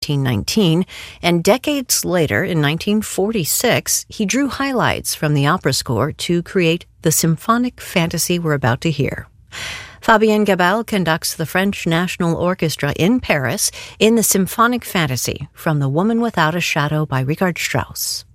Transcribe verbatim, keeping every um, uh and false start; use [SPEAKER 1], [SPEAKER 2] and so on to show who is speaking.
[SPEAKER 1] nineteen nineteen, and decades later, in nineteen forty-six, he drew highlights from the opera score to create the symphonic fantasy we're about to hear. Fabien Gabelle conducts the French National Orchestra in Paris in the symphonic fantasy from The Woman Without a Shadow by Richard Strauss.